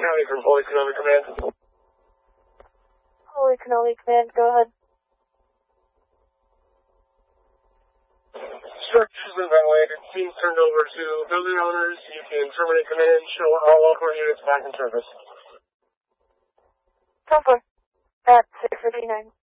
County from Holy Cannoli Command. Holy Cannoli Command, go ahead. Structures been ventilated. Teams turned over to building owners. You can terminate command. Show all local units back in service. 10-4 at 6:59.